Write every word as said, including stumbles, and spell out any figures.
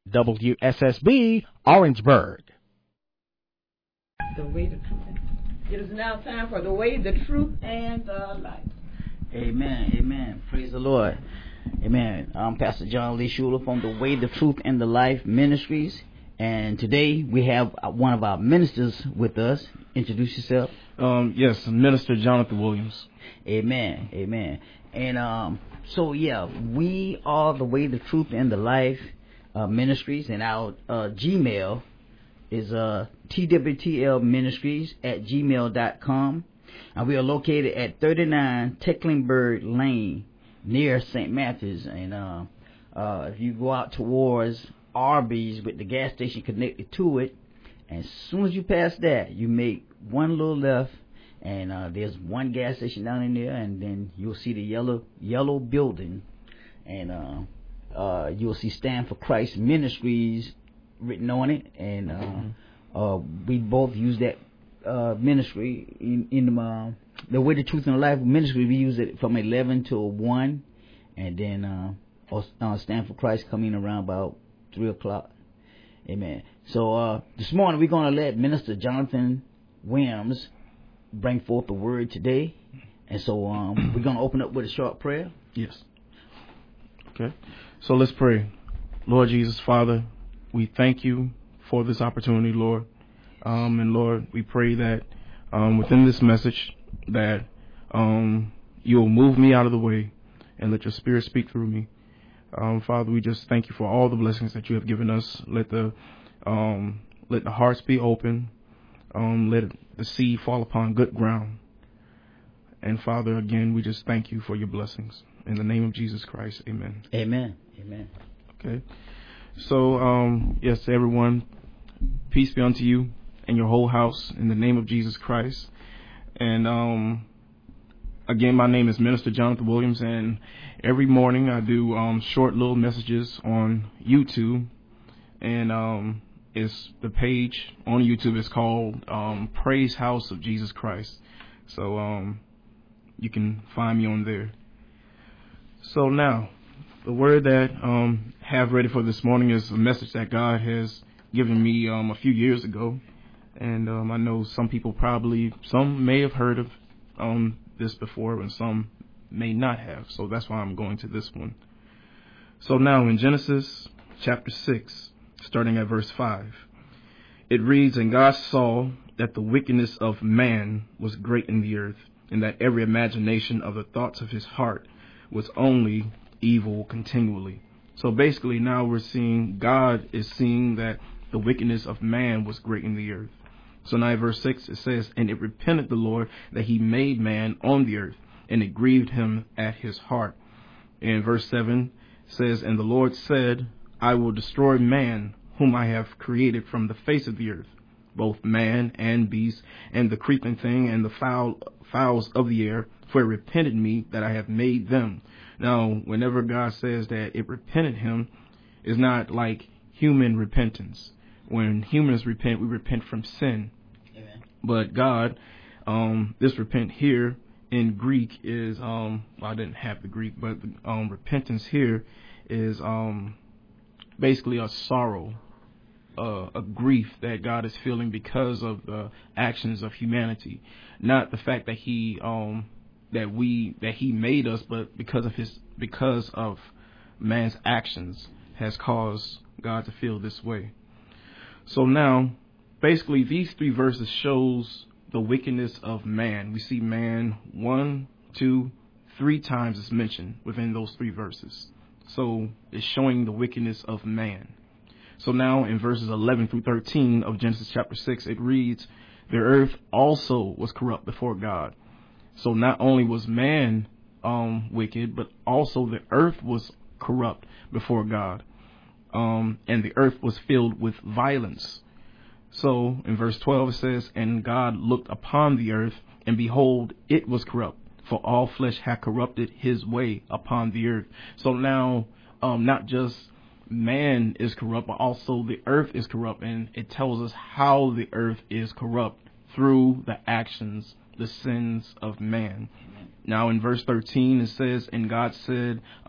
W S S B, Orangeburg. The way, the truth. It is now time for the way, the truth, and the life. Amen. Amen. Praise the Lord. Amen. I'm Pastor John Lee Schuler from the Way, the Truth, and the Life Ministries. And today we have one of our ministers with us. Introduce yourself. Um, yes, Minister Jonathan Williams. Amen. Amen. And um, so, yeah, we are the Way, the Truth, and the Life uh, Ministries. And our uh, Gmail is uh, T W T L Ministries at gmail dot com. And we are located at thirty-nine Tecklenburg Lane near Saint Matthews. And uh, uh, if you go out towards Arby's with the gas station connected to it, and as soon as you pass that, you make one little left, and uh, there's one gas station down in there, and then you'll see the yellow yellow building, and uh, uh, you'll see Stand for Christ Ministries written on it, and uh, mm-hmm. uh, we both use that uh, ministry in, in the, uh, the Way, the Truth, and the Life ministry. We use it from eleven to one, and then uh, uh, Stand for Christ coming around about three o'clock. Amen. So uh, this morning we're going to let Minister Jonathan Williams bring forth the word today, and so um, we're going to open up with a short prayer. Yes. Okay. So let's pray. Lord Jesus, Father, we thank you for this opportunity, Lord. Um, and Lord, we pray that um, within this message that um, you'll move me out of the way and let your Spirit speak through me. Um, Father, we just thank you for all the blessings that you have given us. Let the um, let the hearts be open. Um, let the seed fall upon good ground. And Father, again, we just thank you for your blessings. In the name of Jesus Christ, amen. Amen. Amen. Okay. So, um, yes, everyone, peace be unto you and your whole house in the name of Jesus Christ. And um, again, my name is Minister Jonathan Williams, and every morning I do um, short little messages on YouTube, and um, it's the page on YouTube is called um, Praise House of Jesus Christ. So um, you can find me on there. So now, the word that um have ready for this morning is a message that God has given me um, a few years ago, and um, I know some people probably some may have heard of um this before, and some may not have. So that's why I'm going to this one. So now in Genesis chapter six, starting at verse five, it reads, "And God saw that the wickedness of man was great in the earth, and that every imagination of the thoughts of his heart was only evil continually." So basically now we're seeing God is seeing that the wickedness of man was great in the earth. So now in verse six it says, "And it repented the Lord that he made man on the earth, and it grieved him at his heart." And verse seven says, "And the Lord said, I will destroy man whom I have created from the face of the earth, both man and beast, and the creeping thing, and the fowl, fowls of the air, for it repented me that I have made them." Now, whenever God says that it repented him, it's not like human repentance. When humans repent, we repent from sin. Amen. But God, um, this repent here in Greek is, um, well, I didn't have the Greek, but um, repentance here is um, basically a sorrow, uh, a grief that God is feeling because of the actions of humanity, not the fact that he um, that we that he made us, but because of his because of man's actions has caused God to feel this way. So now, basically, these three verses shows the wickedness of man. We see man one, two, three times is mentioned within those three verses. So it's showing the wickedness of man. So now in verses eleven through thirteen of Genesis chapter six, it reads, "The earth also was corrupt before God." So not only was man um, wicked, but also the earth was corrupt before God. Um, and the earth was filled with violence. So in verse twelve it says, "And God looked upon the earth, and behold, it was corrupt, for all flesh had corrupted his way upon the earth." So now um, not just man is corrupt, but also the earth is corrupt. And it tells us how the earth is corrupt through the actions, the sins of man. Now in verse thirteen it says, "And God said